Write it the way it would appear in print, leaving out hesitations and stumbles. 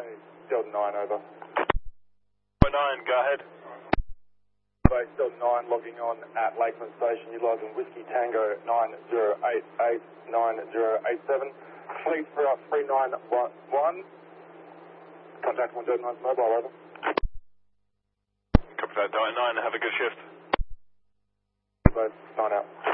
Base Delta 9, over. 9, go ahead. Base Delta 9 logging on at Lakeland Station, utilising Whiskey Tango 90889087. Fleet for 3911. Contact 109's mobile, over. Copy that, Delta 9, have a good shift. Base 9 out.